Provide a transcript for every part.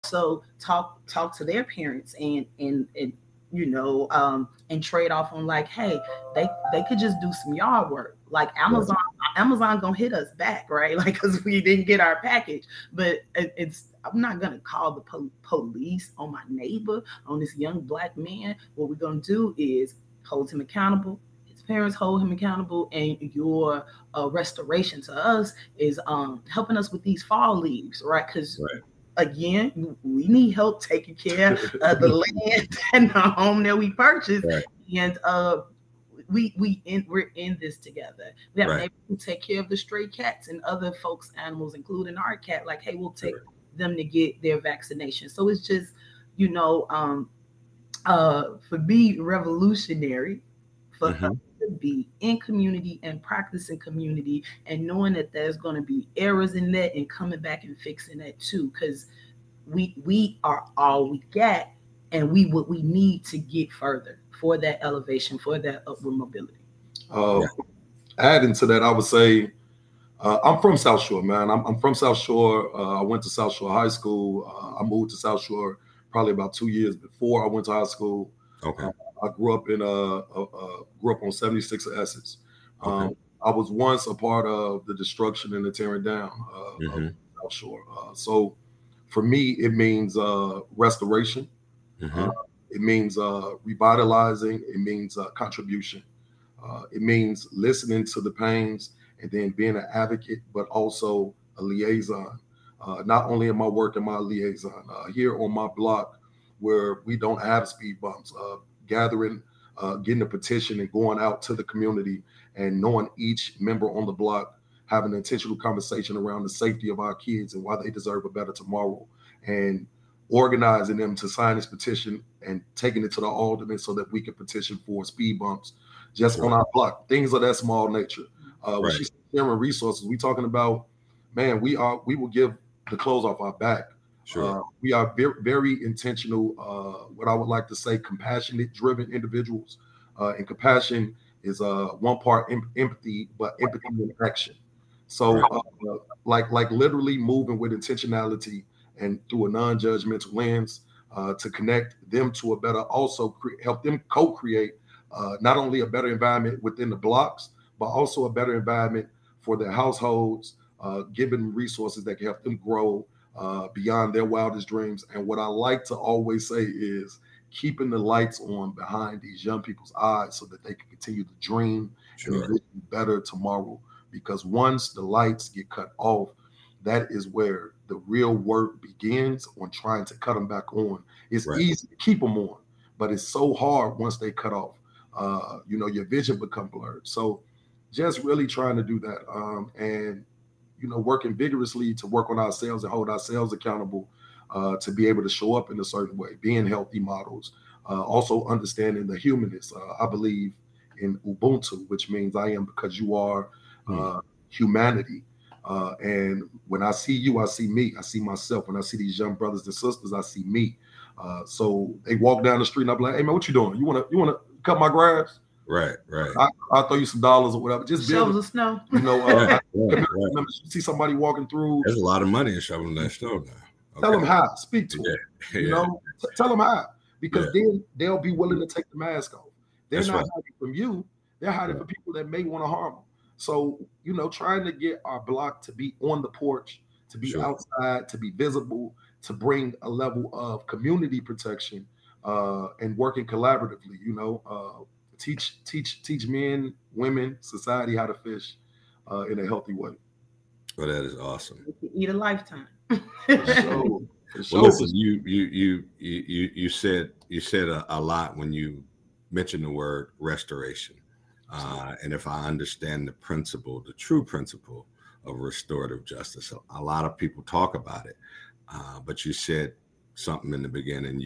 also talk to their parents and and trade off on like, hey, they could just do some yard work. Like Amazon gonna hit us back, right? Like, because we didn't get our package. But it's I'm not gonna call the police on my neighbor, on this young black man. What we're gonna do is hold him accountable. His parents hold him accountable, and your restoration to us is helping us with these fall leaves, right? Because again, we need help taking care of the land and the home that we purchased, and we're in this together. We have neighbors who take care of the stray cats and other folks' animals, including our cat. Like, hey, we'll take them to get their vaccination. So it's just, for being revolutionary, for us to be in community and practicing community, and knowing that there's going to be errors in that and coming back and fixing that too, because we are all we got, and what we need to get further for that elevation, for that upward mobility. Adding to that, I would say I'm from South Shore, man. I'm from South Shore. I went to South Shore High School. I moved to South Shore probably about 2 years before I went to high school. I grew up on 76 of Essex. I was once a part of the destruction and the tearing down of South Shore. So for me, it means restoration. It means revitalizing. It means contribution. It means listening to the pains and then being an advocate, but also a liaison. Not only am I working my liaison here on my block where we don't have speed bumps, gathering, getting a petition and going out to the community and knowing each member on the block, having an intentional conversation around the safety of our kids and why they deserve a better tomorrow, and organizing them to sign this petition and taking it to the alderman so that we can petition for speed bumps just on our block. Things of that small nature. When she's sharing resources, we talking about, man, we will give the clothes off our back. We are very, very intentional, what I would like to say, compassionate driven individuals. And compassion is one part empathy, but empathy in action. So like literally moving with intentionality and through a non-judgmental lens to connect them to a better, also help them co-create not only a better environment within the blocks, but also a better environment for their households, giving resources that can help them grow beyond their wildest dreams. And what I like to always say is keeping the lights on behind these young people's eyes so that they can continue to dream and envision better tomorrow. Because once the lights get cut off, that is where the real work begins on trying to cut them back on. It's easy to keep them on, but it's so hard once they cut off. Your vision become blurred. So just really trying to do that. And working vigorously to work on ourselves and hold ourselves accountable to be able to show up in a certain way, being healthy models, also understanding the humanness. I believe in Ubuntu, which means I am because you are humanity. And when I see you, I see me. I see myself. When I see these young brothers and sisters, I see me. So they walk down the street and I'm like, hey man, what you doing? You wanna cut my grass? Right. I'll throw you some dollars or whatever. Just shovels of snow. Remember, you see somebody walking through. There's a lot of money in shoveling that snow now. Okay. Tell them how. Speak to them. Tell them how, because then they'll be willing to take the mask off. They're not hiding from you. They're hiding from people that may want to harm them. So trying to get our block to be on the porch, to be outside, to be visible, to bring a level of community protection and working collaboratively. Teach men, women, society how to fish in a healthy way. Well, that is awesome. Eat a lifetime. Well, listen, you said a lot when you mentioned the word restoration, and if I understand the true principle of restorative justice, a lot of people talk about it, but you said something in the beginning.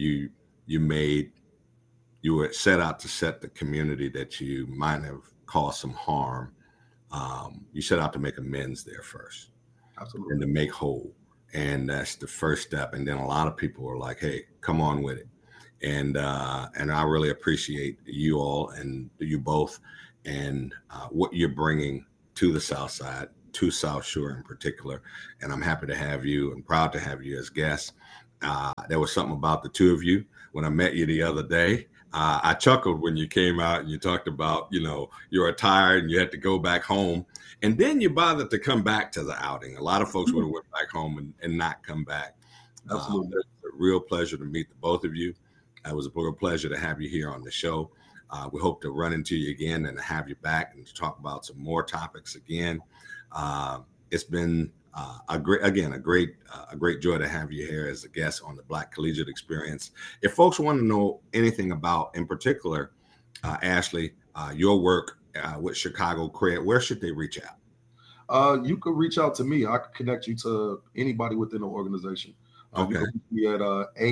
You were set out to set the community that you might have caused some harm. You set out to make amends there first. Absolutely. And to make whole. And that's the first step. And then a lot of people are like, hey, come on with it. And I really appreciate you all and you both and what you're bringing to the South Side, to South Shore in particular. And I'm happy to have you and proud to have you as guests. There was something about the two of you when I met you the other day. I chuckled when you came out and you talked about, you were tired and you had to go back home. And then you bothered to come back to the outing. A lot of folks would have went back home and not come back. Absolutely. It's a real pleasure to meet the both of you. It was a real pleasure to have you here on the show. We hope to run into you again and have you back and to talk about some more topics again. It's been a great joy to have you here as a guest on the Black Collegiate Experience. If folks want to know anything about, in particular, Ashley, your work with Chicago Cred, where should they reach out? You could reach out to me. I could connect you to anybody within the organization. Okay. You can reach me at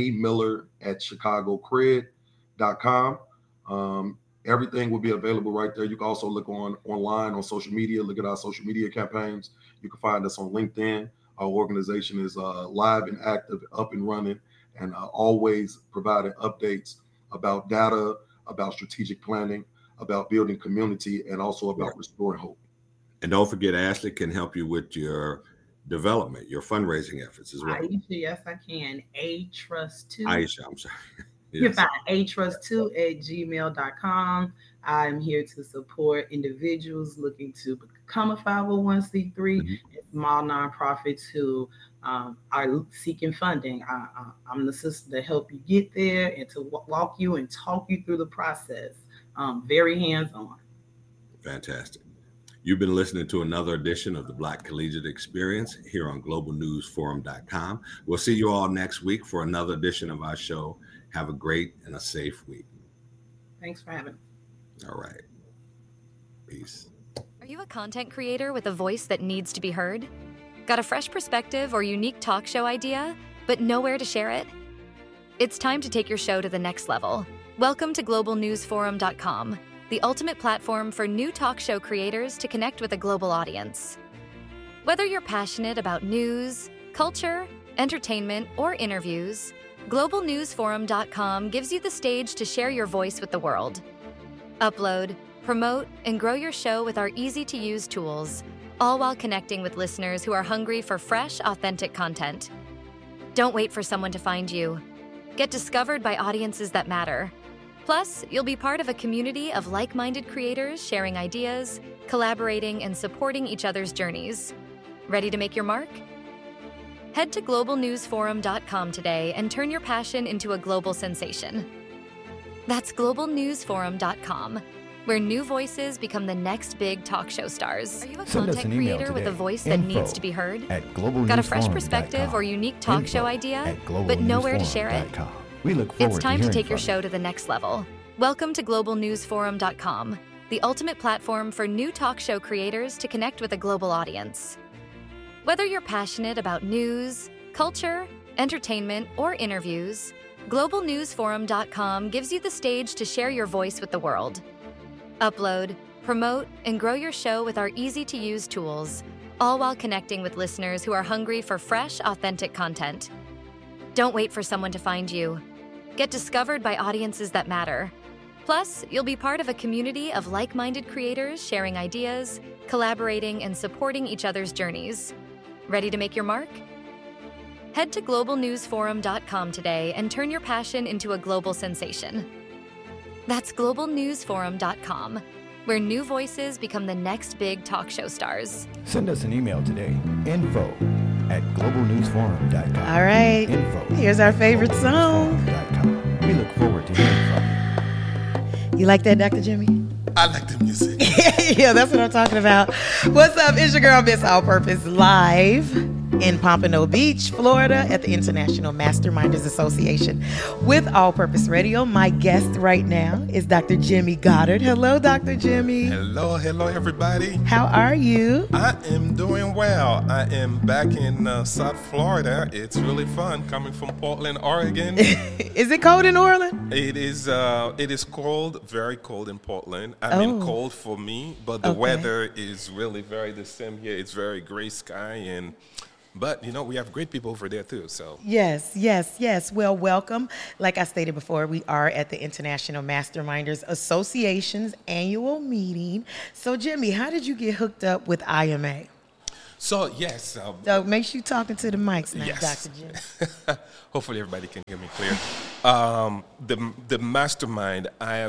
amiller@chicagocred.com. Everything will be available right there. You can also look online on social media, look at our social media campaigns. You can find us on LinkedIn. Our organization is live and active, up and running, and always providing updates about data, about strategic planning, about building community, and also about restoring hope. And don't forget, Ashley can help you with your development, your fundraising efforts as well. Aisha, yes, I can. Atrust2. Aisha, I'm sorry. Yes. You can find atrust2@gmail.com. I'm here to support individuals looking to become a 501c3 and small nonprofits who are seeking funding. I'm the sister to help you get there and to walk you and talk you through the process. Very hands-on. Fantastic. You've been listening to another edition of the Black Collegiate Experience here on globalnewsforum.com. We'll see you all next week for another edition of our show. Have a great and a safe week. Thanks for having me. All right. Peace. Are you a content creator with a voice that needs to be heard? Got a fresh perspective or unique talk show idea, but nowhere to share it? It's time to take your show to the next level. Welcome to globalnewsforum.com, the ultimate platform for new talk show creators to connect with a global audience. Whether you're passionate about news, culture, entertainment, or interviews, globalnewsforum.com gives you the stage to share your voice with the world. Upload, promote, and grow your show with our easy-to-use tools, all while connecting with listeners who are hungry for fresh, authentic content. Don't wait for someone to find you. Get discovered by audiences that matter. Plus, you'll be part of a community of like-minded creators sharing ideas, collaborating, and supporting each other's journeys. Ready to make your mark? Head to globalnewsforum.com today and turn your passion into a global sensation. That's globalnewsforum.com, where new voices become the next big talk show stars. Are you a content creator with a voice that needs to be heard? Got a fresh perspective or unique talk show idea, but nowhere to share it? We look forward It's time to take your from show to the next level. Welcome to globalnewsforum.com, the ultimate platform for new talk show creators to connect with a global audience. Whether you're passionate about news, culture, entertainment, or interviews, globalnewsforum.com gives you the stage to share your voice with the world. Upload, promote, and grow your show with our easy-to-use tools, all while connecting with listeners who are hungry for fresh, authentic content. Don't wait for someone to find you. Get discovered by audiences that matter. Plus, you'll be part of a community of like-minded creators sharing ideas, collaborating, and supporting each other's journeys. Ready to make your mark? Head to globalnewsforum.com today and turn your passion into a global sensation. That's globalnewsforum.com, where new voices become the next big talk show stars. Send us an email today, info@globalnewsforum.com. All right, here's our favorite song. We look forward to hearing from you. You like that, Dr. Jimmy? I like the music. Yeah, that's what I'm talking about. What's up? It's your girl, Miss All Purpose, live in Pompano Beach, Florida, at the International Masterminders Association with All Purpose Radio. My guest right now is Dr. Jimmy Goddard. Hello, Dr. Jimmy. Hello, everybody. How are you? I am doing well. I am back in South Florida. It's really fun coming from Portland, Oregon. Is it cold in Orland? It is cold, very cold in Portland. I mean, cold for me, but the weather is really very the same here. It's very gray sky But, we have great people over there, too, so. Yes. Well, welcome. Like I stated before, we are at the International Masterminders Association's annual meeting. So, Jimmy, how did you get hooked up with IMA? So yes. So make sure you're talking to the mics now, Yes. Dr. Jim. Hopefully everybody can hear me clear. The mastermind I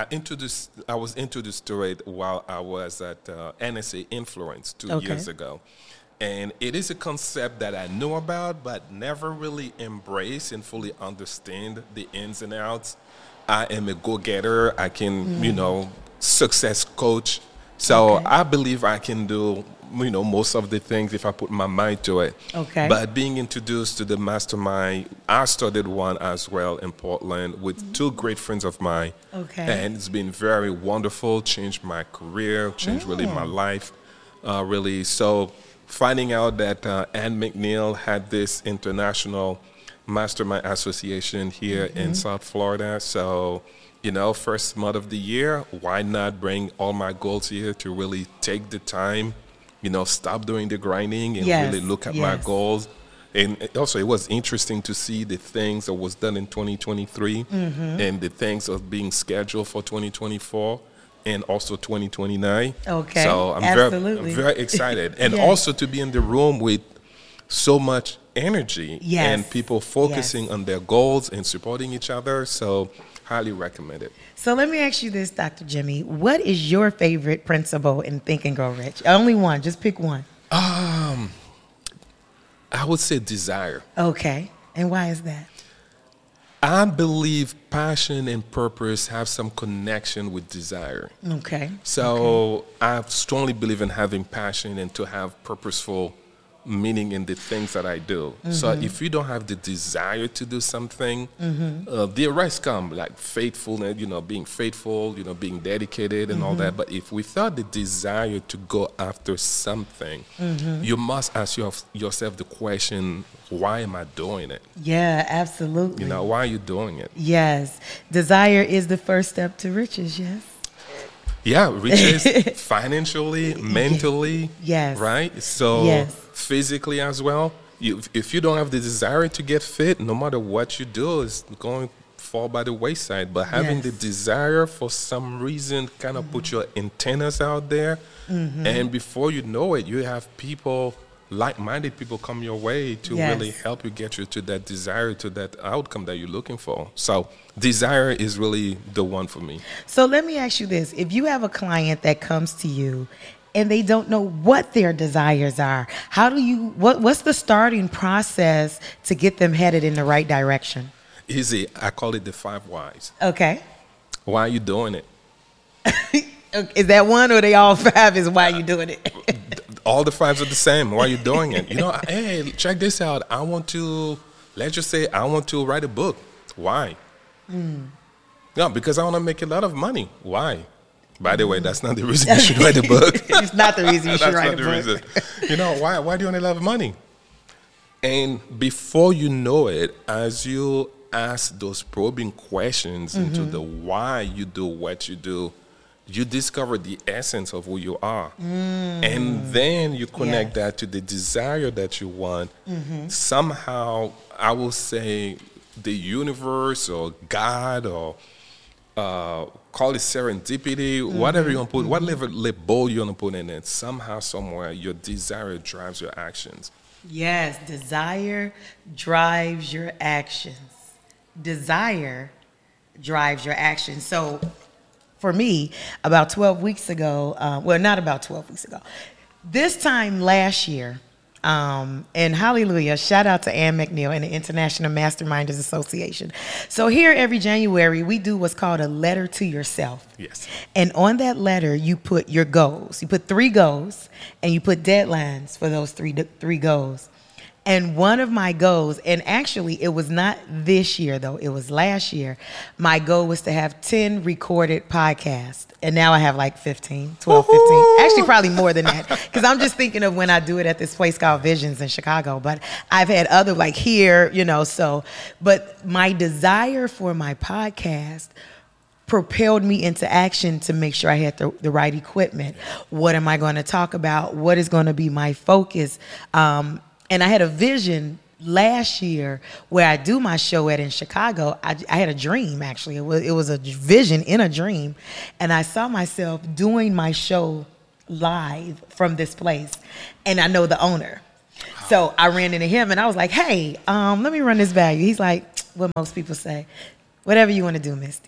was introduced to it while I was at NSA Influence 2 years ago. And it is a concept that I know about, but never really embrace and fully understand the ins and outs. I am a go-getter. I can, success coach. So I believe I can do, most of the things if I put my mind to it. Okay. But being introduced to the mastermind, I started one as well in Portland with two great friends of mine. Okay. And it's been very wonderful, changed my career, changed really my life, really. So finding out that Ann McNeil had this international mastermind association here in South Florida. So, first month of the year, why not bring all my goals here to really take the time, stop doing the grinding and really look at my goals. And also, it was interesting to see the things that was done in 2023 and the things that are being scheduled for 2024 and also 2029. Okay, so I'm very excited. And also to be in the room with so much energy and people focusing on their goals and supporting each other. So highly recommend it. So let me ask you this, Dr. Jimmy. What is your favorite principle in Think and Grow Rich? Only one. Just pick one. I would say desire. Okay. And why is that? I believe passion and purpose have some connection with desire. Okay. So I strongly believe in having passion and to have purposeful meaning in the things that I do. So if you don't have the desire to do something, the rest come, like faithfulness, being faithful, being dedicated and all that. But if without the desire to go after something, you must ask yourself the question, why am I doing it? Yeah, absolutely. Why are you doing it? Yes. Desire is the first step to riches, yes? Yeah, riches financially, mentally, right? So physically as well. If you don't have the desire to get fit, no matter what you do, it's going to fall by the wayside. But having the desire for some reason kind of put your antennas out there. And before you know it, you have people, like-minded people come your way to really help you get you to that desire, to that outcome that you're looking for. So desire is really the one for me. So let me ask you this. If you have a client that comes to you and they don't know what their desires are, what's the starting process to get them headed in the right direction? Easy. I call it the 5 whys. Okay. Why are you doing it? Is that one or they all 5 is why you doing it? All the 5s are the same. Why are you doing it? Hey, check this out. Let's just say I want to write a book. Why? No, because I want to make a lot of money. Why? By the way, that's not the reason you should write a book. It's not the reason you should write a book. Reason. Why do you want a lot of money? And before you know it, as you ask those probing questions into the why you do what you do, you discover the essence of who you are. And then you connect that to the desire that you want. Somehow, I will say the universe or God or call it serendipity, whatever you want to put, whatever label you want to put in it, somehow, somewhere, your desire drives your actions. Yes, desire drives your actions. Desire drives your actions. So for me, about 12 weeks ago, not about 12 weeks ago, this time last year, and hallelujah, shout out to Ann McNeil and the International Masterminders Association. So here every January, we do what's called a letter to yourself. Yes. And on that letter, you put your goals. You put 3 goals, and you put deadlines for those three goals. And one of my goals, and actually it was not this year though, it was last year, my goal was to have 10 recorded podcasts. And now I have like 15, 12, 15. Actually probably more than that. Because I'm just thinking of when I do it at this place called Visions in Chicago. But I've had other like here, but my desire for my podcast propelled me into action to make sure I had the right equipment. What am I going to talk about? What is going to be my focus? And I had a vision last year where I do my show in Chicago. I had a dream, actually. It was a vision in a dream. And I saw myself doing my show live from this place, and I know the owner. So I ran into him and I was like, hey, let me run this by you. He's like, what most people say, whatever you want to do, Misty.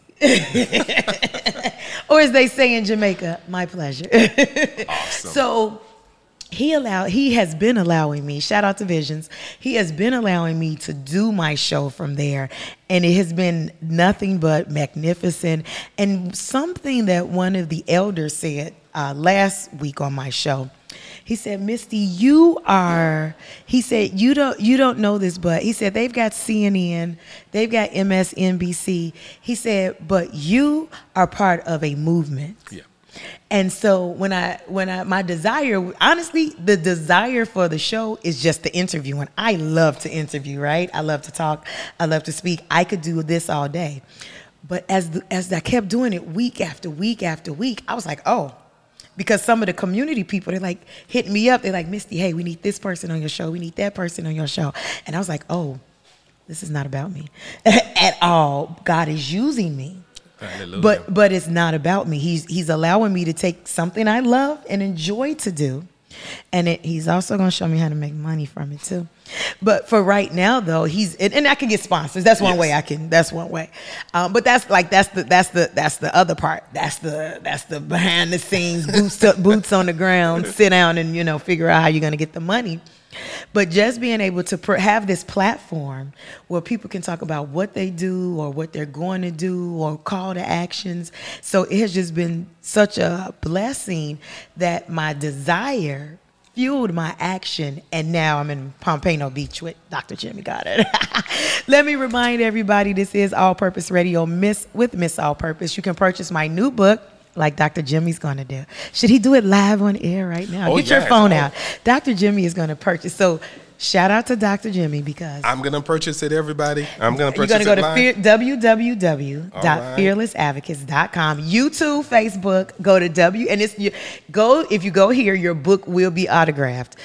Or as they say in Jamaica, my pleasure. Awesome. So he has been allowing me, shout out to Visions, he has been allowing me to do my show from there. And it has been nothing but magnificent. And something that one of the elders said last week on my show, he said, Misty, you don't know this, but he said they've got CNN, they've got MSNBC. He said, but you are part of a movement. Yeah. And so my desire, honestly, the desire for the show is just the interviewing. I love to interview, right? I love to talk. I love to speak. I could do this all day. But as I kept doing it week after week after week, I was like, oh, because some of the community people, they're like hitting me up. They're like, Misty, hey, we need this person on your show. We need that person on your show. And I was like, oh, this is not about me at all. God is using me. Hallelujah. But it's not about me. He's allowing me to take something I love and enjoy to do. And he's also going to show me how to make money from it too. But for right now though, and I can get sponsors. That's one way that's one way. But that's the other part. That's the behind the scenes, boots on the ground, sit down and, figure out how you're going to get the money. But just being able to have this platform where people can talk about what they do or what they're going to do or call to actions. So it has just been such a blessing that my desire fueled my action. And now I'm in Pompano Beach with Dr. Jimmy Goddard. Let me remind everybody, this is All Purpose Radio with Miss All Purpose. You can purchase my new book, like Dr. Jimmy's going to do. Should he do it live on air right now? Get your phone out. Dr. Jimmy is going to purchase. So shout out to Dr. Jimmy because I'm going to purchase it, everybody. I'm going to purchase it. You're going to go to www.fearlessadvocates.com. YouTube, Facebook, go to if you go here, your book will be autographed.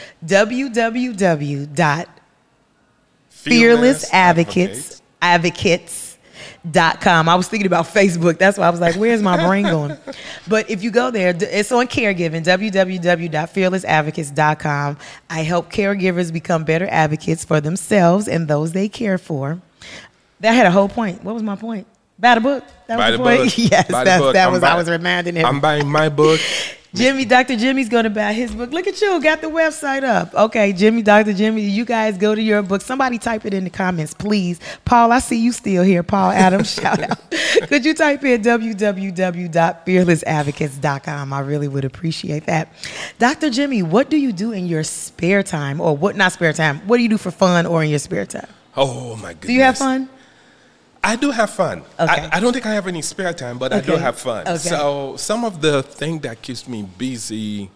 www.fearlessadvocates.com. I was thinking about Facebook. That's why I was like, where's my brain going? But if you go there, it's on caregiving, www.fearlessadvocates.com. I help caregivers become better advocates for themselves and those they care for. That had a whole point. What was my point? Buy the book. That was the point. Yes, I was reminding him. I'm buying my book. Dr. Jimmy's going to buy his book. Look at you, got the website up. Okay, Dr. Jimmy, you guys go to your book. Somebody type it in the comments, please. Paul, I see you still here. Paul Adams, shout out. Could you type in www.fearlessadvocates.com? I really would appreciate that. Dr. Jimmy, what do you do in your spare time? Or not spare time, what do you do for fun or in your spare time? Oh, my goodness. Do you have fun? I do have fun. Okay. I don't think I have any spare time, but I do have fun. Okay. So some of the thing that keeps me busy,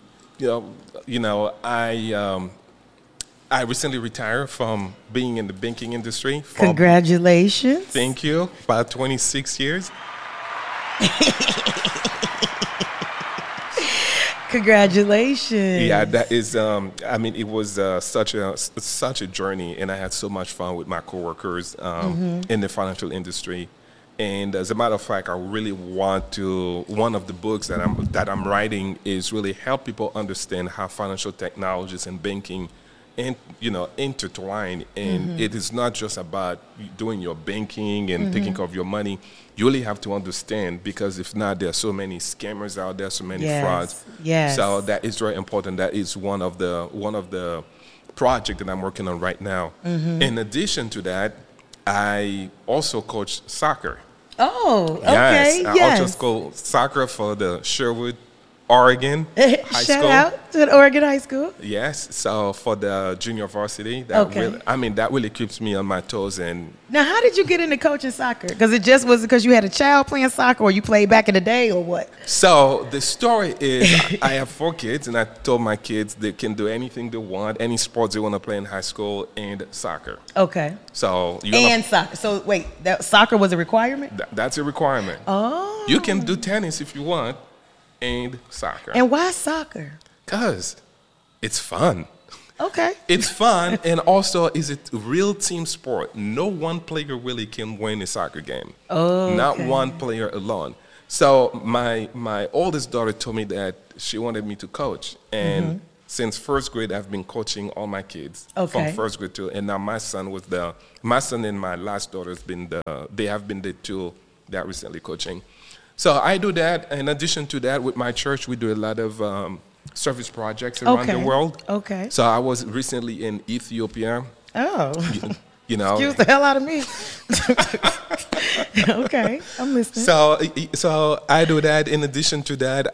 I recently retired from being in the banking industry. Congratulations. Thank you. About 26 years. Congratulations. Yeah, that is, it was such a journey, and I had so much fun with my coworkers in the financial industry. And as a matter of fact, I really want to, one of the books that I'm writing is really help people understand how financial technologies and banking intertwine. And it is not just about doing your banking and taking care of your money. You really have to understand, because if not, there are so many scammers out there, so many frauds. Yes. So that is very important. That is one of the projects that I'm working on right now. In addition to that, I also coach soccer. Oh, okay. Yes. I also coach soccer for the Sherwood, Oregon High School. Shout out to the Oregon High School. Yes. So for the junior varsity, that really keeps me on my toes. And now, how did you get into coaching soccer? Because it just was because you had a child playing soccer, or you played back in the day, or what? So the story is, I have 4 kids, and I told my kids they can do anything they want, any sports they want to play in high school, and soccer. Okay. So soccer. So wait, soccer was a requirement? That's a requirement. Oh. You can do tennis if you want. And soccer. And why soccer? Because it's fun. Okay. It's fun, and also is a real team sport. No one player really can win a soccer game. Oh. Not one player alone. So my oldest daughter told me that she wanted me to coach, and since first grade, I've been coaching all my kids from first grade to, and now my son and my last daughter they have been the two that recently coaching. So I do that. In addition to that, with my church, we do a lot of service projects around the world. Okay. So I was recently in Ethiopia. Oh. You know. Excuse the hell out of me. Okay, I'm listening. So I do that. In addition to that,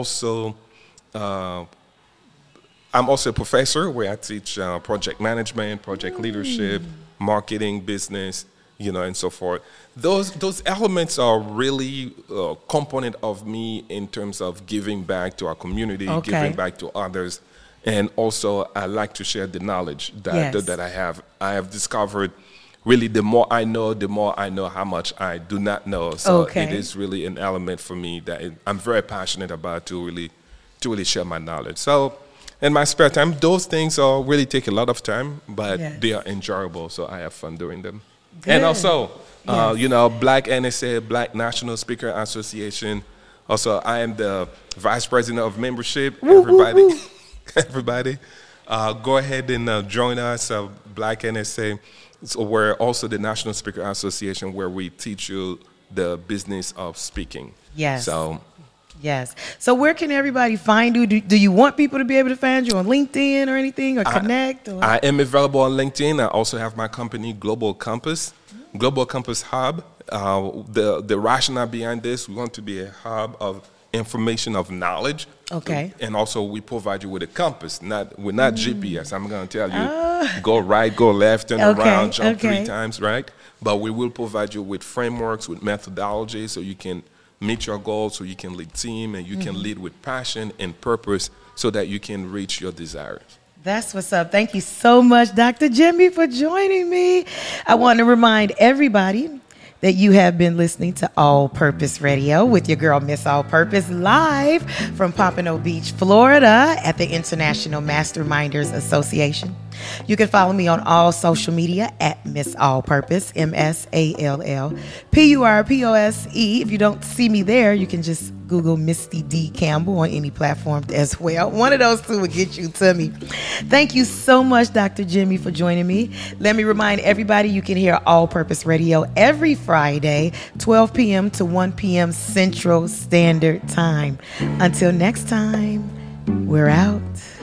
I'm also a professor where I teach project management, project leadership, marketing, business, and so forth. Those elements are really a component of me in terms of giving back to our community, giving back to others. And also, I like to share the knowledge that I have. I have discovered, really, the more I know how much I do not know. So it is really an element for me that I'm very passionate about to really share my knowledge. So in my spare time, those things really take a lot of time, but they are enjoyable. So I have fun doing them. Good. And also, Black NSA, Black National Speaker Association. Also, I am the vice president of membership. Everybody, go ahead and join us, Black NSA. So we're also the National Speaker Association, where we teach you the business of speaking. Yes. So where can everybody find you? Do you want people to be able to find you on LinkedIn or anything, or connect? I am available on LinkedIn. I also have my company, Global Compass Hub. The rationale behind this, we want to be a hub of information, of knowledge. Okay. And also we provide you with a compass. We're not GPS. I'm going to tell you, go right, go left, turn around, jump 3 times, right? But we will provide you with frameworks, with methodology, so you can meet your goals, so you can lead team, and you can lead with passion and purpose, so that you can reach your desires. That's what's up. Thank you so much, Dr. Jimmy, for joining me. I want to remind everybody that you have been listening to All Purpose Radio with your girl, Miss All Purpose, live from Pompano Beach, Florida at the International Masterminders Association. You can follow me on all social media at Miss All Purpose, MSALLPURPOSE. If you don't see me there, you can just Google Misty D. Campbell on any platform as well. One of those two will get you to me. Thank you so much, Dr. Jimmy, for joining me. Let me remind everybody you can hear All Purpose Radio every Friday, 12 p.m. to 1 p.m. Central Standard Time. Until next time, we're out.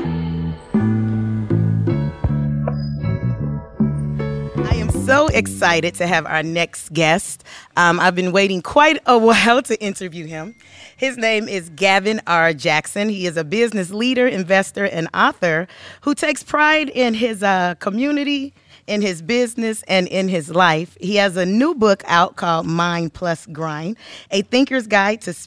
So excited to have our next guest. I've been waiting quite a while to interview him. His name is Gavin R. Jackson. He is a business leader, investor, and author who takes pride in his community, in his business, and in his life. He has a new book out called Mind Plus Grind, a thinker's guide to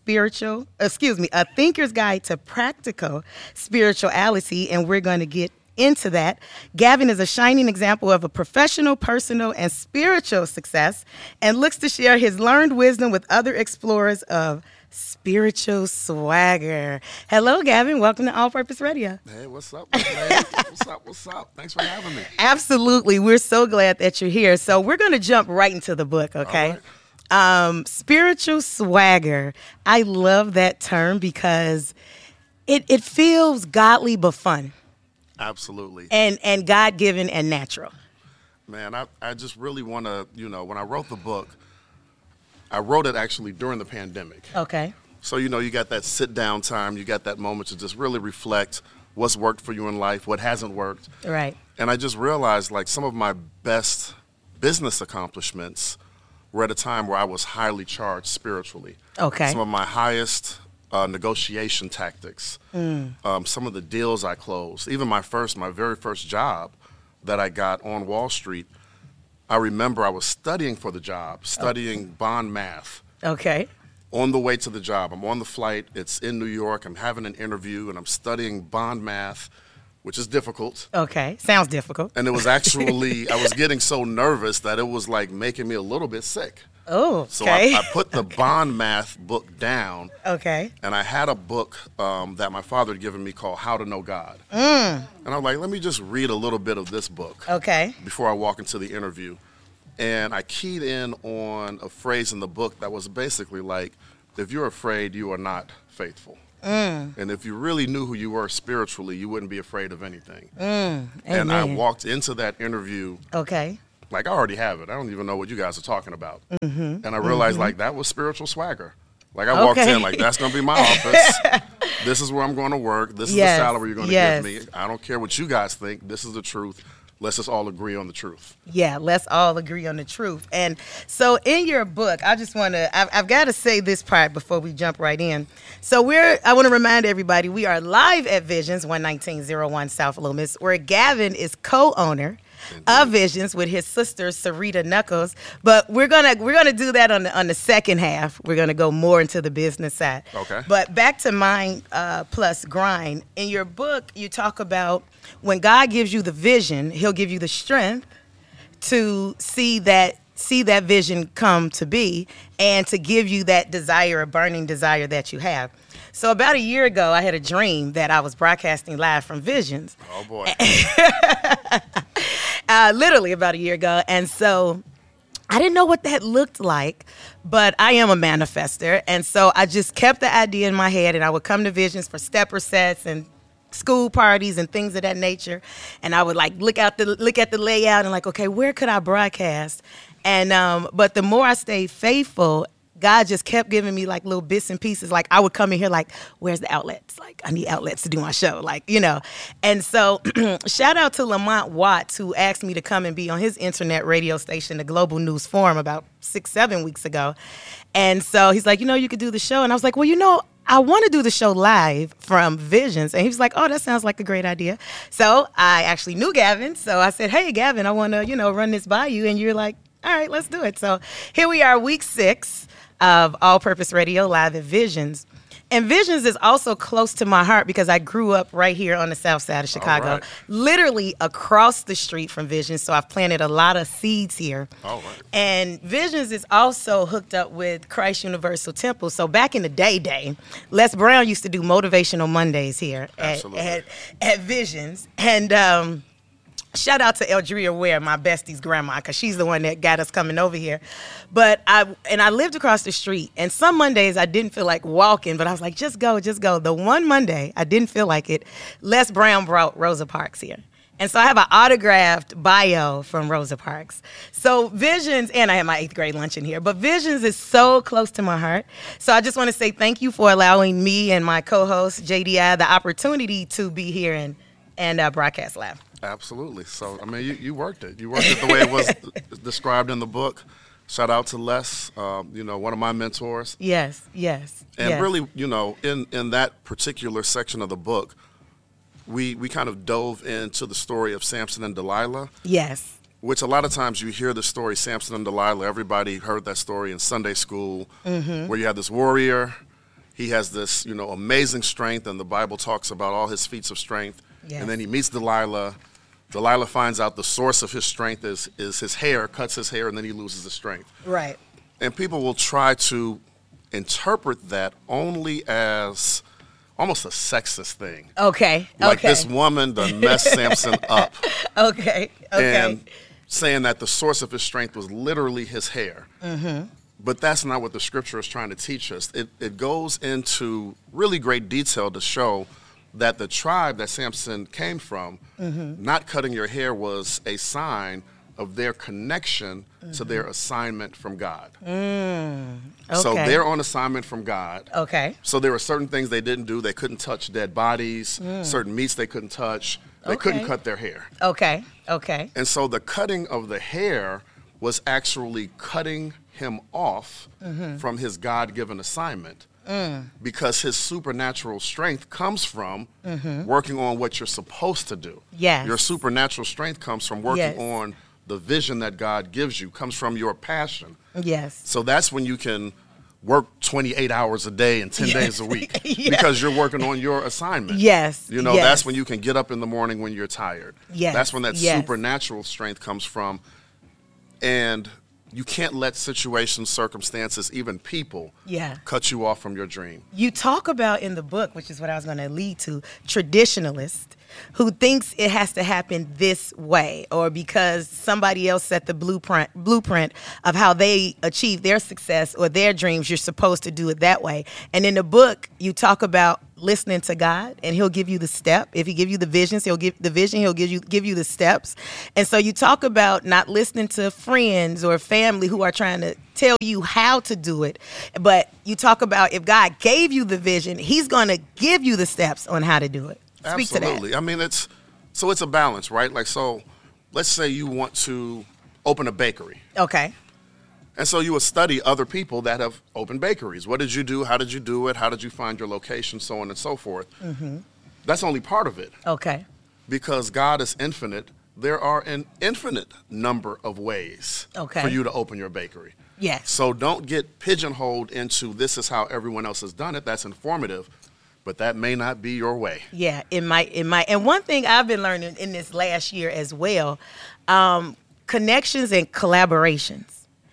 practical spirituality, and we're going to get into that. Gavin is a shining example of a professional, personal, and spiritual success, and looks to share his learned wisdom with other explorers of spiritual swagger. Hello, Gavin. Welcome to All Purpose Radio. Hey, what's up, man? What's up? Thanks for having me. Absolutely. We're so glad that you're here. So we're going to jump right into the book, okay? Spiritual swagger. I love that term because it feels godly but fun. Absolutely. And God-given and natural. Man, I just really want to, when I wrote the book, I wrote it actually during the pandemic. Okay. So, you got that sit-down time. You got that moment to just really reflect what's worked for you in life, what hasn't worked. Right. And I just realized, some of my best business accomplishments were at a time where I was highly charged spiritually. Okay. Some of my highest negotiation tactics, some of the deals I closed, even my very first job that I got on Wall Street, I remember I was studying for the job, studying bond math. Okay. On the way to the job, I'm on the flight, it's in New York, I'm having an interview, and I'm studying bond math, which is difficult. Okay, sounds difficult. And it was actually, I was getting so nervous that it was making me a little bit sick. Oh, okay. So I put the bond math book down. Okay. And I had a book that my father had given me called How to Know God. And I'm like, let me just read a little bit of this book. Okay. Before I walk into the interview. And I keyed in on a phrase in the book that was basically if you're afraid, you are not faithful. And if you really knew who you were spiritually, you wouldn't be afraid of anything. And I walked into that interview. Okay. Like, I already have it. I don't even know what you guys are talking about. And I realized, like, that was spiritual swagger. Like, I walked in, like, that's going to be my office. This is where I'm going to work. This is the salary you're going to give me. I don't care what you guys think. This is the truth. Let's just all agree on the truth. Yeah, let's all agree on the truth. And so in your book, I just want to, I've got to say this part before we jump right in. So I want to remind everybody, we are live at Visions, 11901 South Loomis, where Gavin is co-owner of Visions with his sister Sarita Knuckles, but we're gonna do that on the second half. We're gonna go more into the business side. Okay. But back to Mind Plus Grind. In your book, you talk about when God gives you the vision, He'll give you the strength to see that vision come to be, and to give you that desire, a burning desire that you have. So about a year ago, I had a dream that I was broadcasting live from Visions. Oh boy. Literally about a year ago. And so I didn't know what that looked like, but I am a manifester. And so I just kept the idea in my head, and I would come to Visions for stepper sets and school parties and things of that nature. And I would like look at the layout and like, okay, where could I broadcast? And but the more I stayed faithful, God just kept giving me like little bits and pieces. Like I would come in here like, where's the outlets? Like I need outlets to do my show. Like, you know. And so shout out to Lamont Watts, who asked me to come and be on his internet radio station, the Global News Forum, about 6-7 weeks ago. And so he's like, you could do the show. And I was like, well, I want to do the show live from Visions. And he was like, oh, that sounds like a great idea. So I actually knew Gavin. So I said, hey, Gavin, I want to, run this by you. And you're like, all right, let's do it. So here we are, week 6 of All Purpose Radio live at Visions. And Visions is also close to my heart because I grew up right here on the south side of Chicago, right. Literally across the street from Visions. So I've planted a lot of seeds here. All right. And Visions is also hooked up with Christ Universal Temple. So back in the day, Les Brown used to do Motivational Mondays here at Visions. And shout out to Eldria Ware, my bestie's grandma, because she's the one that got us coming over here. But I lived across the street, and some Mondays I didn't feel like walking, but I was like, just go. The one Monday I didn't feel like it, Les Brown brought Rosa Parks here. And so I have an autographed bio from Rosa Parks. So Visions, and I have my 8th grade luncheon here, but Visions is so close to my heart. So I just want to say thank you for allowing me and my co-host, JDI, the opportunity to be here and broadcast live. Absolutely. So, I mean, you worked it. You worked it the way it was described in the book. Shout out to Les, one of my mentors. Yes. And really, in that particular section of the book, we kind of dove into the story of Samson and Delilah. Yes. Which a lot of times you hear the story, Samson and Delilah. Everybody heard that story in Sunday school, where you have this warrior. He has this, amazing strength, and the Bible talks about all his feats of strength. Yes. And then he meets Delilah. Delilah finds out the source of his strength is his hair, cuts his hair, and then he loses his strength. Right. And people will try to interpret that only as almost a sexist thing. Okay. Like this woman done messed Samson up. Okay. And saying that the source of his strength was literally his hair. Mm-hmm. But that's not what the scripture is trying to teach us. It goes into really great detail to show that the tribe that Samson came from, not cutting your hair was a sign of their connection to their assignment from God. Okay. So they're on assignment from God. Okay. So there were certain things they didn't do. They couldn't touch dead bodies, certain meats they couldn't touch. They couldn't cut their hair. Okay. And so the cutting of the hair was actually cutting him off from his God-given assignment. Because his supernatural strength comes from working on what you're supposed to do. Yes. Your supernatural strength comes from working on the vision that God gives you, comes from your passion. Yes. So that's when you can work 28 hours a day and 10 days a week because you're working on your assignment. Yes. That's when you can get up in the morning when you're tired. Yes. That's when that supernatural strength comes from. And you can't let situations, circumstances, even people cut you off from your dream. You talk about in the book, which is what I was going to lead to, traditionalist who thinks it has to happen this way, or because somebody else set the blueprint of how they achieve their success or their dreams, you're supposed to do it that way. And in the book, you talk about listening to God, and he'll give you the step. If he give you the visions, he'll give the vision, he'll give you the steps. And so you talk about not listening to friends or family who are trying to tell you how to do it, but you talk about if God gave you the vision, he's going to give you the steps on how to do it. Speak Absolutely. to that. I mean, it's a balance, right? Like, so let's say you want to open a bakery. Okay. And so you would study other people that have opened bakeries. What did you do? How did you do it? How did you find your location? So on and so forth. Mm-hmm. That's only part of it. Okay. Because God is infinite, there are an infinite number of ways for you to open your bakery. Yes. So don't get pigeonholed into this is how everyone else has done it. That's informative, but that may not be your way. Yeah, it might. And one thing I've been learning in this last year as well, connections and collaborations.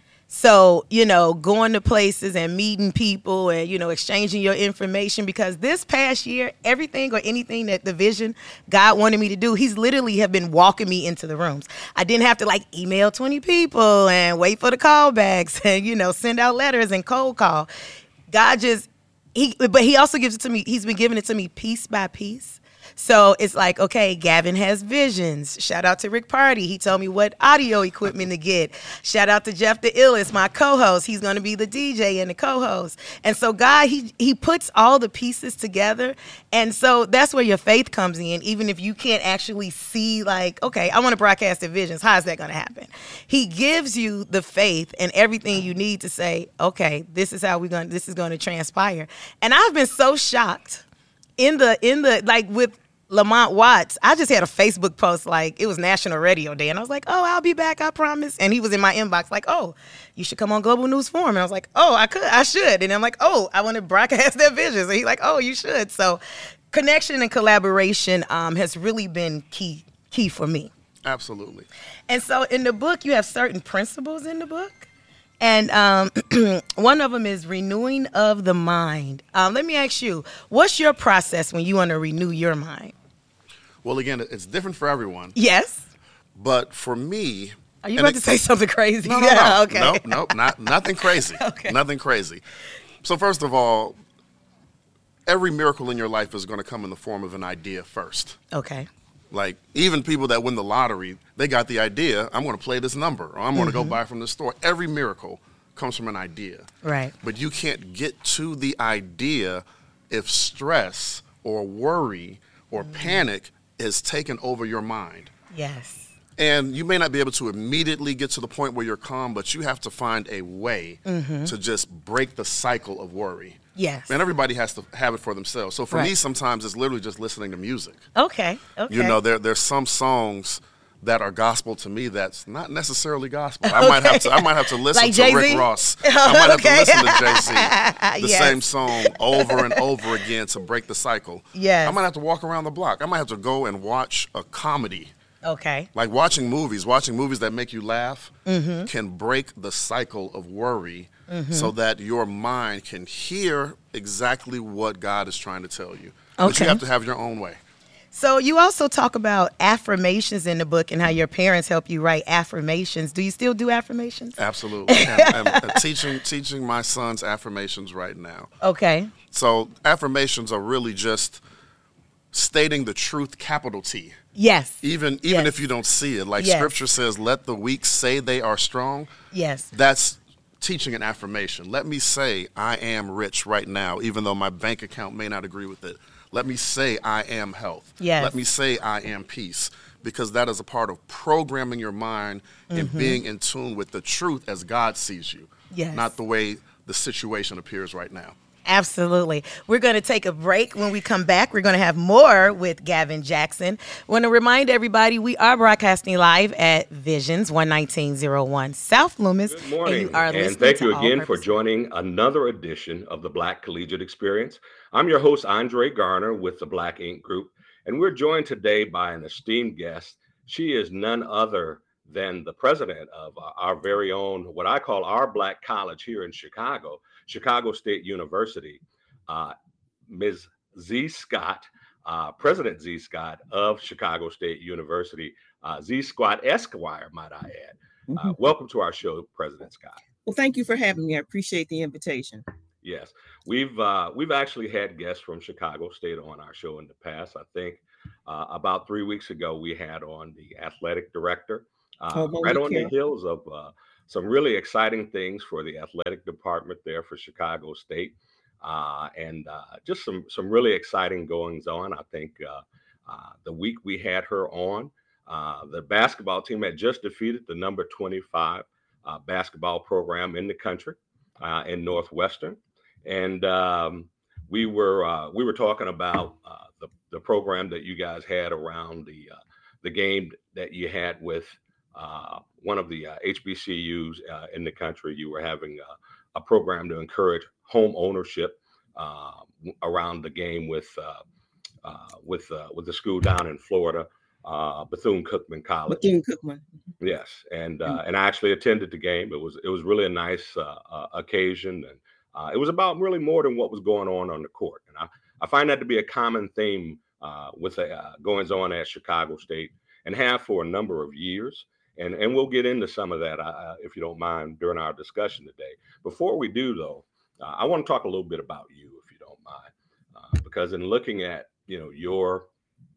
So, going to places and meeting people and, exchanging your information, because this past year, everything or anything that the vision God wanted me to do, he's literally have been walking me into the rooms. I didn't have to email 20 people and wait for the callbacks and, send out letters and cold call. God but he also gives it to me. He's been giving it to me piece by piece. So it's like, okay, Gavin has visions. Shout out to Rick Party. He told me what audio equipment to get. Shout out to Jeff the Illest, my co-host. He's going to be the DJ and the co-host. And so God, he puts all the pieces together. And so that's where your faith comes in, even if you can't actually see okay, I want to broadcast the visions. How is that going to happen? He gives you the faith and everything you need to say, okay, this is going to transpire. And I've been so shocked in the with Lamont Watts. I just had a Facebook post it was National Radio Day, and I was like, oh, I'll be back, I promise. And he was in my inbox oh, you should come on Global News Forum. And I was like, oh, I should. And I'm like, oh, I want to broadcast their visions. And he's like, oh, you should. So connection and collaboration has really been key for me. Absolutely. And so in the book, you have certain principles in the book. And one of them is renewing of the mind. Let me ask you, what's your process when you want to renew your mind? Well, again, it's different for everyone. Yes. But for me... Are you about to say something crazy? No. Okay. No, nothing crazy. Okay. Nothing crazy. So first of all, every miracle in your life is going to come in the form of an idea first. Okay. Even people that win the lottery, they got the idea, I'm going to play this number, or I'm going to go buy from the store. Every miracle comes from an idea. Right. But you can't get to the idea if stress or worry or panic is taken over your mind. Yes. And you may not be able to immediately get to the point where you're calm, but you have to find a way to just break the cycle of worry. Yes. And everybody has to have it for themselves. So for me, sometimes it's literally just listening to music. Okay. There's some songs that are gospel to me that's not necessarily gospel. I might have to listen to Rick Ross. I might have to listen to Jay-Z. The same song over and over again to break the cycle. Yes. I might have to walk around the block. I might have to go and watch a comedy. Okay. Like watching movies that make you laugh can break the cycle of worry so that your mind can hear exactly what God is trying to tell you. Okay. But you have to have your own way. So you also talk about affirmations in the book and how your parents help you write affirmations. Do you still do affirmations? Absolutely. I'm teaching my sons affirmations right now. Okay. So affirmations are really just stating the truth, capital T. Yes. Even if you don't see it, Scripture says, let the weak say they are strong. Yes. That's teaching an affirmation. Let me say I am rich right now, even though my bank account may not agree with it. Let me say I am health. Yes. Let me say I am peace, because that is a part of programming your mind and being in tune with the truth as God sees you, not the way the situation appears right now. Absolutely. We're going to take a break. When we come back, we're going to have more with Gavin Jackson. I want to remind everybody we are broadcasting live at Visions 11901 South Loomis. Good morning, and thank you again for joining another edition of the Black Collegiate Experience. I'm your host, Andre Garner, with the Black Ink Group, and we're joined today by an esteemed guest. She is none other than the president of our very own, what I call our Black college here in Chicago, Chicago State University, Ms. Z. Scott, President Z. Scott of Chicago State University, Z. Scott Esquire, might I add. Welcome to our show, President Scott. Well, thank you for having me. I appreciate the invitation. Yes, we've actually had guests from Chicago State on our show in the past. I think about 3 weeks ago, we had on the athletic director, right on the heels of some really exciting things for the athletic department there for Chicago State. And just some really exciting goings on. I think the week we had her on, the basketball team had just defeated the number 25 basketball program in the country in Northwestern, and we were talking about the program that you guys had around the game that you had with one of the HBCUs in the country. You were having a program to encourage home ownership around the game with the school down in Florida, Bethune-Cookman College. Bethune-Cookman. Yes, and I actually attended the game. It was really a nice occasion, and it was about really more than what was going on the court. And I find that to be a common theme with goings on at Chicago State, and have for a number of years. And we'll get into some of that, if you don't mind, during our discussion today. Before we do, though, I want to talk a little bit about you, if you don't mind, because in looking at your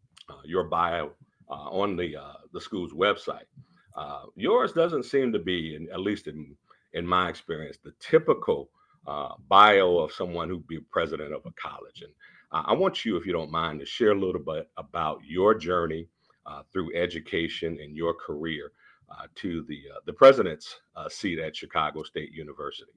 bio on the school's website, yours doesn't seem to be, at least in my experience, the typical bio of someone who'd be president of a college. And I want you, if you don't mind, to share a little bit about your journey through education and your career to the president's seat at Chicago State University.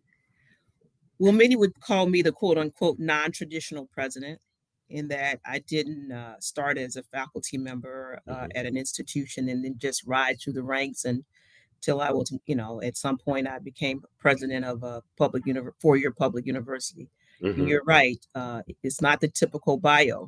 Well, many would call me the quote unquote non-traditional president, in that I didn't start as a faculty member at an institution and then just rise through the ranks until I was, at some point I became president of a four-year public university. And you're right. It's not the typical bio.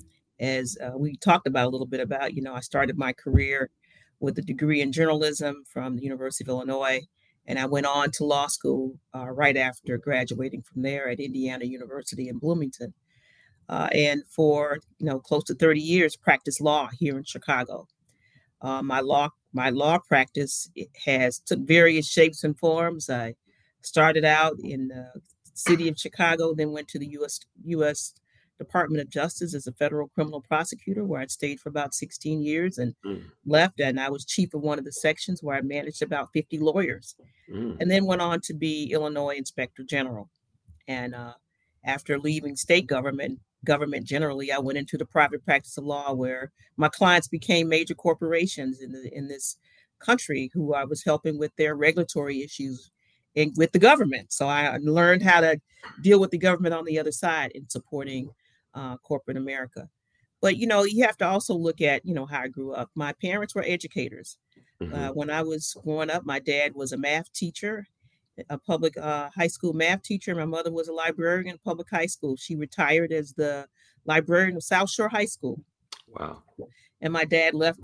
As we talked about a little bit about, I started my career with a degree in journalism from the University of Illinois, and I went on to law school right after graduating from there at Indiana University in Bloomington. And for, close to 30 years, practiced law here in Chicago. My law practice took various shapes and forms. I started out in the city of Chicago, then went to the U.S. Department of Justice as a federal criminal prosecutor, where I stayed for about 16 years and left. And I was chief of one of the sections where I managed about 50 lawyers, and then went on to be Illinois Inspector General. And after leaving state government generally, I went into the private practice of law, where my clients became major corporations in this country who I was helping with their regulatory issues with the government. So I learned how to deal with the government on the other side in supporting corporate America. But, you have to also look at, how I grew up. My parents were educators. When I was growing up, my dad was a math teacher, a public high school math teacher. My mother was a librarian in public high school. She retired as the librarian of South Shore High School. Wow. And my dad left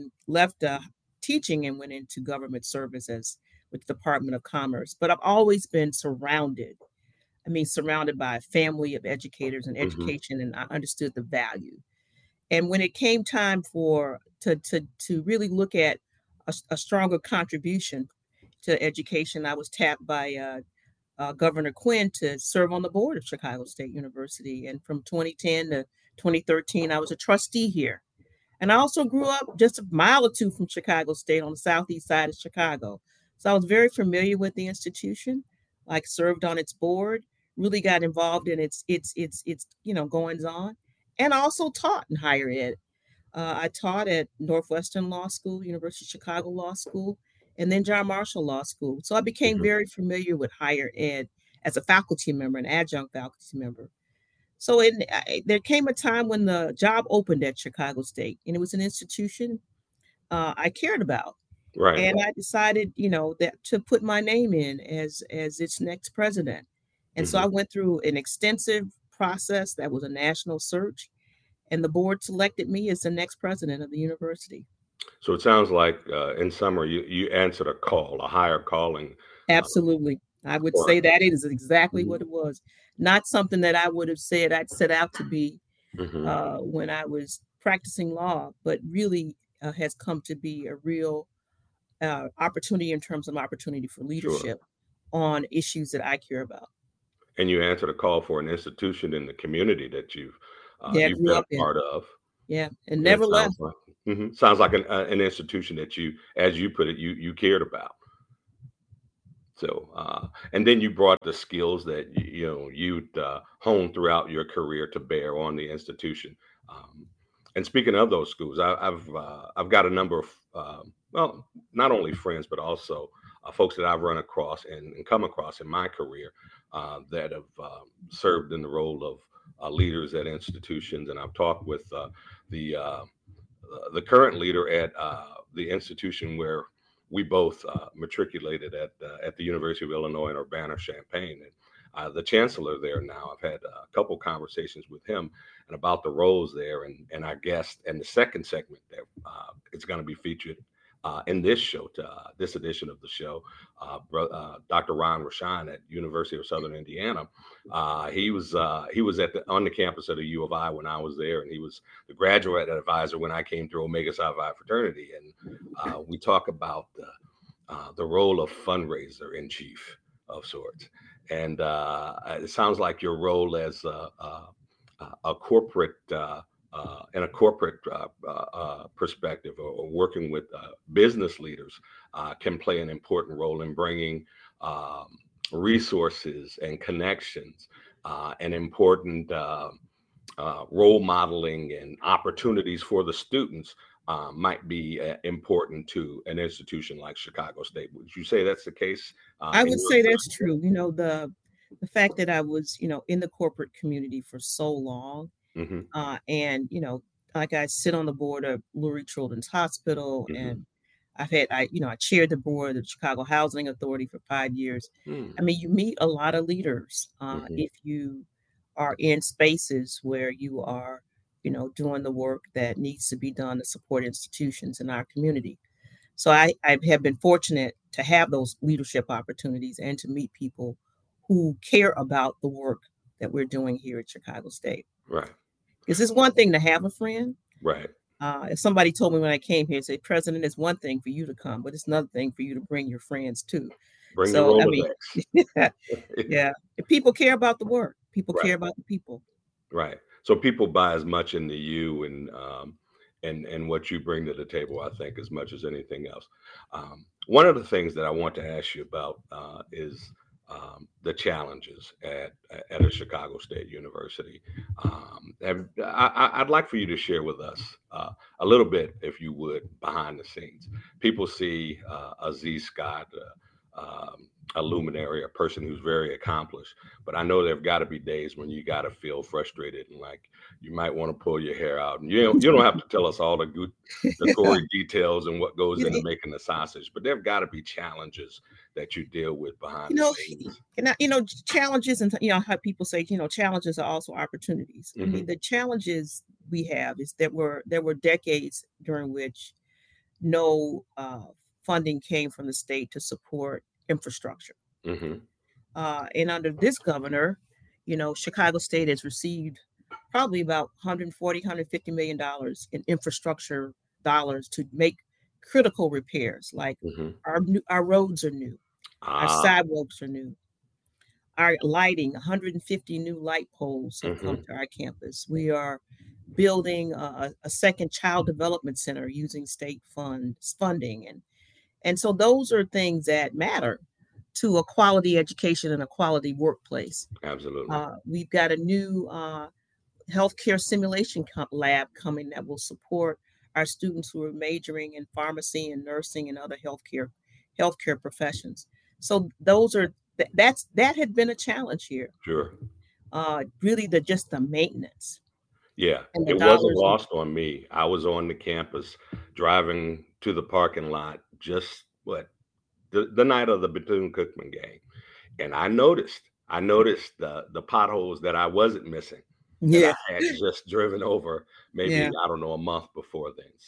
teaching and went into government service with the Department of Commerce. But I've always been surrounded by a family of educators and education, and I understood the value. And when it came time to really look at a stronger contribution to education, I was tapped by Governor Quinn to serve on the board of Chicago State University. And from 2010 to 2013, I was a trustee here. And I also grew up just a mile or two from Chicago State on the southeast side of Chicago. So I was very familiar with the institution, served on its board, really got involved in its goings on, and I also taught in higher ed. I taught at Northwestern Law School, University of Chicago Law School, and then John Marshall Law School. So I became very familiar with higher ed as a faculty member, an adjunct faculty member. So there came a time when the job opened at Chicago State, and it was an institution I cared about. Right. And I decided, that to put my name in as its next president. And so I went through an extensive process that was a national search, and the board selected me as the next president of the university. So it sounds like, in summary, you answered a call, a higher calling. Absolutely. I would say that is exactly what it was. Not something that I would have said I'd set out to be when I was practicing law, but really has come to be a real opportunity in terms of opportunity for leadership on issues that I care about. And you answered a call for an institution in the community that you've been a part of. Yeah, and never left. Sounds like an institution that you, as you put it, you cared about. So, and then you brought the skills that you'd honed throughout your career to bear on the institution. And speaking of those schools, I've got a number of well, not only friends but also folks that I've run across and come across in my career that have served in the role of leaders at institutions. And I've talked with the current leader at the institution where we both matriculated at the University of Illinois in Urbana-Champaign. And the chancellor there now, I've had a couple conversations with him and about the roles there. And our guest in the second segment that it's going to be featured in this show, this edition of the show, Dr. Ron Rochon at University of Southern Indiana. He was on the campus of the U of I when I was there, and he was the graduate advisor when I came through Omega Psi Phi fraternity. And we talk about the role of fundraiser in chief of sorts. And it sounds like your role as a corporate in a corporate perspective, or working with business leaders, can play an important role in bringing resources and connections and important role modeling and opportunities for the students might be important to an institution like Chicago State. Would you say that's the case? I would say that's true. The fact that I was, in the corporate community for so long, and, like I sit on the board of Lurie Children's Hospital, and I chaired the board of the Chicago Housing Authority for 5 years. I mean, you meet a lot of leaders if you are in spaces where you are, doing the work that needs to be done to support institutions in our community. So I have been fortunate to have those leadership opportunities and to meet people who care about the work that we're doing here at Chicago State. Right. Because it's one thing to have a friend. Right. If somebody told me when I came here, say, President, it's one thing for you to come, but it's another thing for you to bring your friends too. Bring the Rolodex. Yeah. If people care about the work. People care about the people. Right. So people buy as much into you and what you bring to the table, I think, as much as anything else. One of the things that I want to ask you about is the challenges at a Chicago State University. I'd like for you to share with us a little bit, if you would, behind the scenes. People see a Z. Scott, a luminary, a person who's very accomplished, but I know there've got to be days when you got to feel frustrated and like you might want to pull your hair out. And you don't have to tell us all the gory details and what goes into making the sausage, but there've got to be challenges that you deal with behind the scenes. And challenges, and how people say, challenges are also opportunities. I mean, the challenges we have is that there were decades during which no funding came from the state to support infrastructure. And under this governor, Chicago State has received probably about $140, $150 million in infrastructure dollars to make critical repairs. Like our roads are new, our sidewalks are new, our lighting, 150 new light poles have come to our campus. We are building a second child development center using state funding. And so those are things that matter to a quality education and a quality workplace. Absolutely. We've got a new healthcare simulation lab coming that will support our students who are majoring in pharmacy and nursing and other healthcare professions. So that had been a challenge here. Sure. Really just the maintenance. Yeah, it wasn't lost on me. I was on the campus driving to the parking lot just the night of the Bethune-Cookman game, and I noticed the potholes that I wasn't missing. Yeah, I had just driven over maybe I don't know, a month before then. So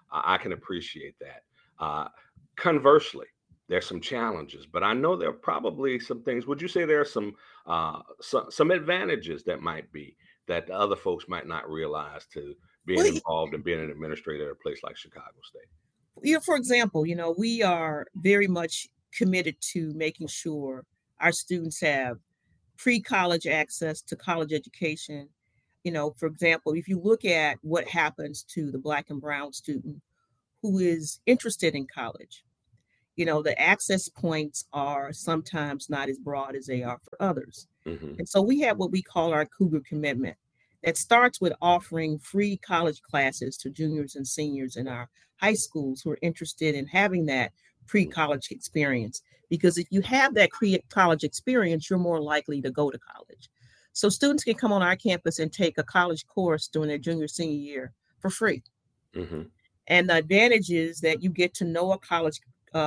I can appreciate that. Conversely, there's some challenges, but I know there are probably some things. Would you say there are some advantages that might be that the other folks might not realize to being involved and being an administrator at a place like Chicago State? For example, we are very much committed to making sure our students have pre-college access to college education. For example, if you look at what happens to the Black and brown student who is interested in college, the access points are sometimes not as broad as they are for others. Mm-hmm. And so we have what we call our Cougar Commitment that starts with offering free college classes to juniors and seniors in our high schools who are interested in having that pre-college experience. Because if you have that college experience, you're more likely to go to college. So students can come on our campus and take a college course during their junior, senior year for free. Mm-hmm. And the advantage is that you get to know a college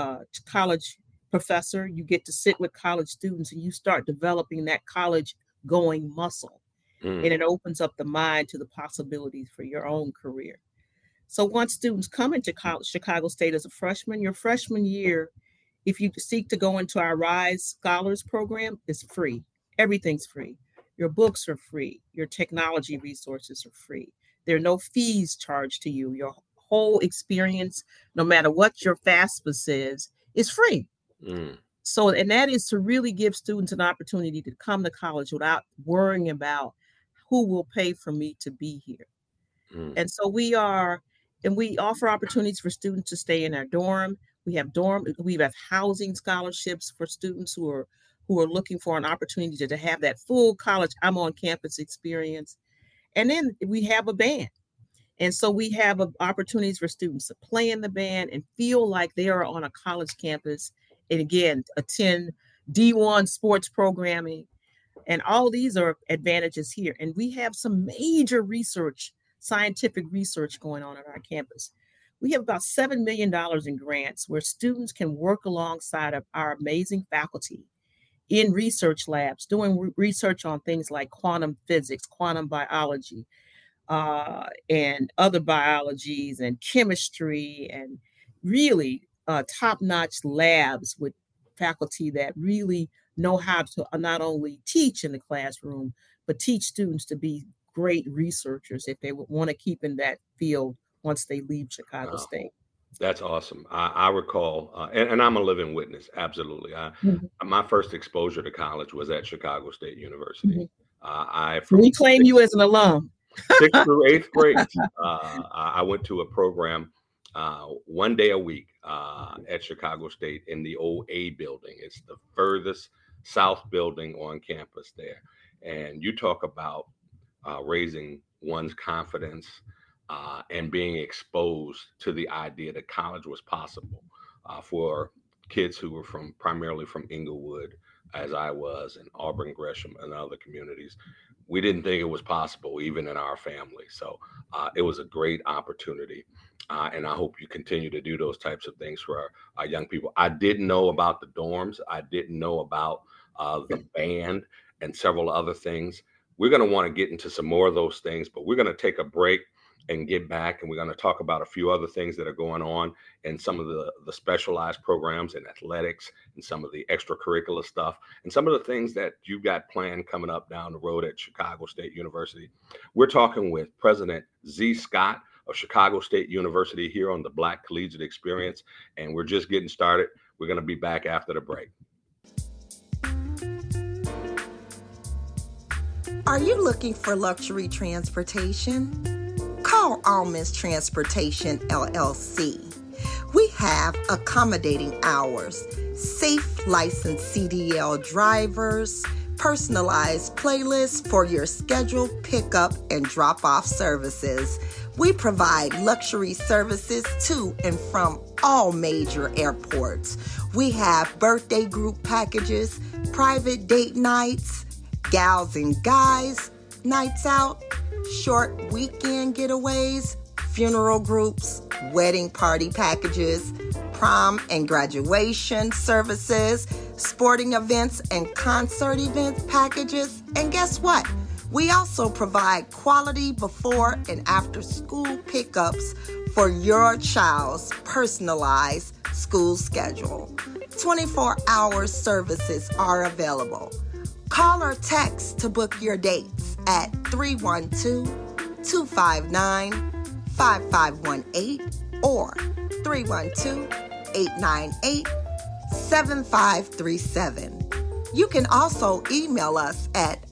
professor, you get to sit with college students, and you start developing that college going muscle. And it opens up the mind to the possibilities for your own career. So once students come into college, Chicago State as a freshman, your freshman year, if you seek to go into our RISE Scholars Program, is free. Everything's free. Your books are free. Your technology resources are free. There are no fees charged to you. Your whole experience, no matter what your FAFSA says, is free. So, and that is to really give students an opportunity to come to college without worrying about who will pay for me to be here. And so we offer opportunities for students to stay in our dorm. We have housing scholarships for students who are looking for an opportunity to have that full college, I'm on campus experience. And then we have a band. And so we have opportunities for students to play in the band and feel like they are on a college campus. And again, attend D1 sports programming. And all these are advantages here. And we have some major scientific research going on at our campus. We have about $7 million in grants where students can work alongside of our amazing faculty in research labs, doing research on things like quantum physics, quantum biology, and other biologies and chemistry, and really top-notch labs with faculty that really know how to not only teach in the classroom, but teach students to be great researchers if they want to keep in that field once they leave Chicago State. That's awesome. I recall, and I'm a living witness, absolutely. My first exposure to college was at Chicago State University. We claim you as an alum. 6th through 8th grade. I went to a program 1 day a week at Chicago State in the old A building. It's the furthest south building on campus there. And you talk about raising one's confidence and being exposed to the idea that college was possible for kids who were primarily from Inglewood, as I was, and Auburn, Gresham, and other communities. We didn't think it was possible, even in our family. So it was a great opportunity. And I hope you continue to do those types of things for our young people. I didn't know about the dorms. I didn't know about the band and several other things. We're going to want to get into some more of those things, but we're going to take a break and get back, and we're going to talk about a few other things that are going on in some of the specialized programs in athletics and some of the extracurricular stuff and some of the things that you've got planned coming up down the road at Chicago State University. We're talking with President Z. Scott of Chicago State University here on the Black Collegiate Experience, and we're just getting started. We're going to be back after the break. Are you looking for luxury transportation? Call Almonds Transportation, LLC. We have accommodating hours, safe licensed CDL drivers, personalized playlists for your scheduled pickup and drop-off services. We provide luxury services to and from all major airports. We have birthday group packages, private date nights, gals and guys, nights out, short weekend getaways, funeral groups, wedding party packages, prom and graduation services, sporting events and concert events packages. And guess what? We also provide quality before and after school pickups for your child's personalized school schedule. 24-hour services are available. Call or text to book your dates at 312-259-5518 or 312-898-7537. You can also email us at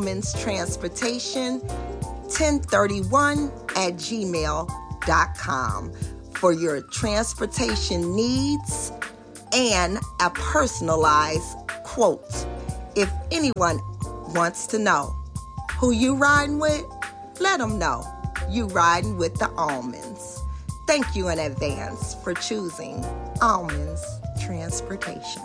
almondstransportation1031@gmail.com for your transportation needs and a personalized quote. If anyone wants to know who you riding with, let them know you riding with the Almonds. Thank you in advance for choosing Almonds Transportation.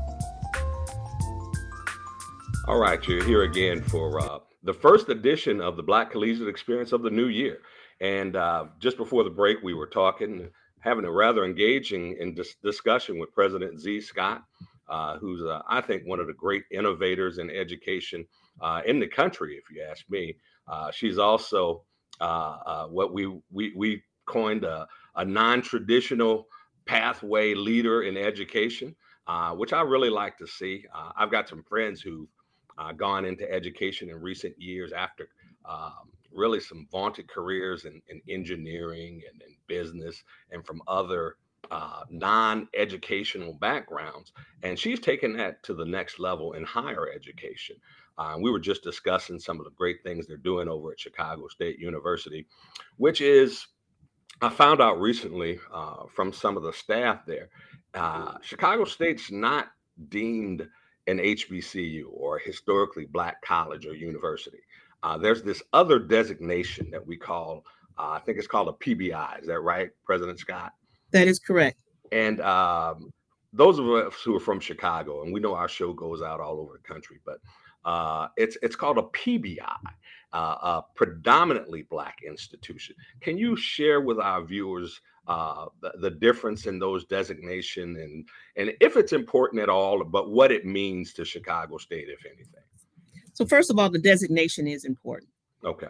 All right, you're here again for the first edition of the Black Collegiate Experience of the new year. And just before the break, we were talking, having a rather engaging discussion with President Z. Scott, who's, I think, one of the great innovators in education in the country, if you ask me. She's also what we coined a non-traditional pathway leader in education, which I really like to see. I've got some friends who've gone into education in recent years after really some vaunted careers in engineering and in business and from other non-educational backgrounds. And she's taken that to the next level in higher education. We were just discussing some of the great things they're doing over at Chicago State University, which is, I found out recently from some of the staff there, Chicago State's not deemed an HBCU or a historically Black college or university. There's this other designation that we call, I think it's called a PBI. Is that right, President Scott? That is correct. And those of us who are from Chicago, and we know our show goes out all over the country, but it's called a PBI, a predominantly Black institution. Can you share with our viewers the difference in those designations and if it's important at all, but what it means to Chicago State, if anything? So first of all, the designation is important. Okay.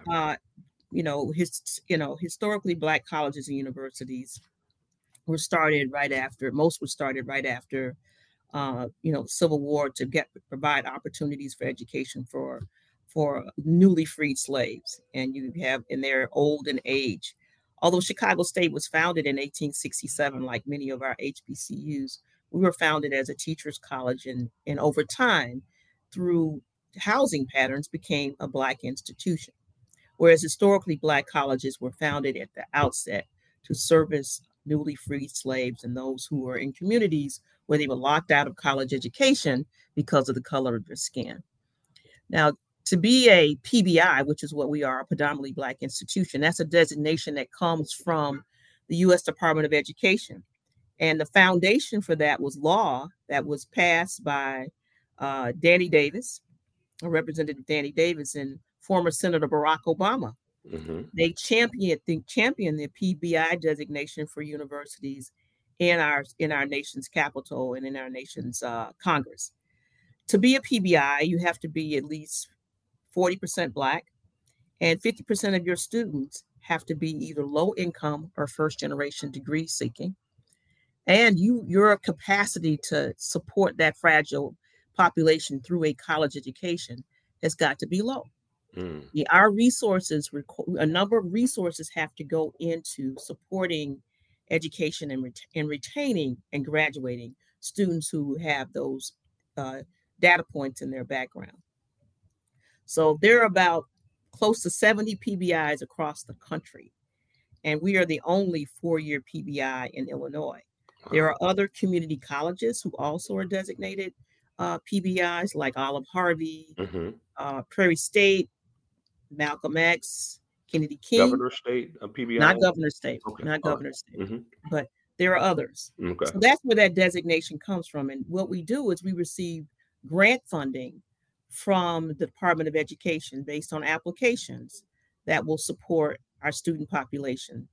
Historically Black colleges and universities were started right after, most were started right after, Civil War to provide opportunities for education for newly freed slaves. And you have, and they're old in age. Although Chicago State was founded in 1867, like many of our HBCUs, we were founded as a teacher's college and over time, through housing patterns, became a Black institution. Whereas historically Black colleges were founded at the outset to service newly freed slaves and those who were in communities where they were locked out of college education because of the color of their skin. Now, to be a PBI, which is what we are, a predominantly Black institution, that's a designation that comes from the U.S. Department of Education. And the foundation for that was law that was passed by Danny Davis, Representative Danny Davis, and former Senator Barack Obama. Mm-hmm. They championed the PBI designation for universities in our nation's capital and in our nation's Congress. To be a PBI, you have to be at least 40% Black, and 50% of your students have to be either low income or first generation degree seeking. And your capacity to support that fragile population through a college education has got to be low. Mm. Our resources, a number of resources have to go into supporting education and retaining and graduating students who have those data points in their background. So there are about close to 70 PBIs across the country, and we are the only 4-year PBI in Illinois. There are other community colleges who also are designated PBIs, like Olive Harvey, mm-hmm. Prairie State, Malcolm X, Kennedy King. Governor State, PBI? Not Governor State, okay. Not Governor State, mm-hmm. but there are others. Okay. So that's where that designation comes from. And what we do is we receive grant funding from the Department of Education based on applications that will support our student population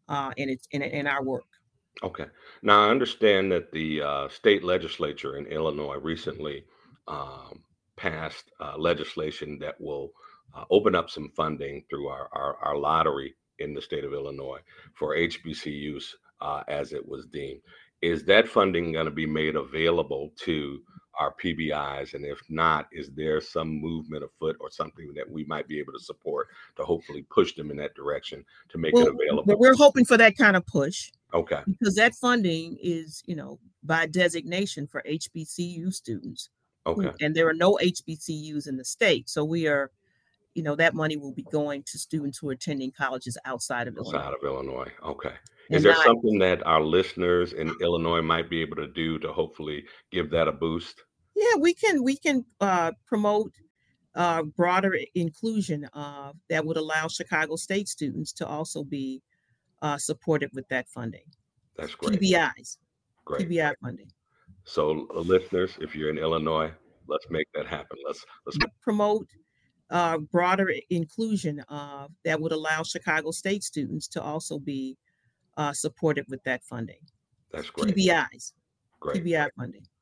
in our work. Okay. Now, I understand that the state legislature in Illinois recently passed legislation that will open up some funding through our lottery in the state of Illinois for HBCUs as it was deemed. Is that funding going to be made available to our PBIs? And if not, is there some movement afoot or something that we might be able to support to hopefully push them in that direction to make it available? But we're hoping for that kind of push. Okay. Because that funding is, by designation for HBCU students. Okay. And there are no HBCUs in the state. So we are, that money will be going to students who are attending colleges outside of Illinois. Outside of Illinois. Okay. Is there something that our listeners in Illinois might be able to do to hopefully give that a boost? Yeah, we can promote broader inclusion that would allow Chicago State students to also be supported with that funding. That's great. PBIs. Great. PBI funding. So listeners, if you're in Illinois, let's make that happen. Let's promote broader inclusion that would allow Chicago State students to also be supported with that funding. That's great. PBIs. Great. PBI funding.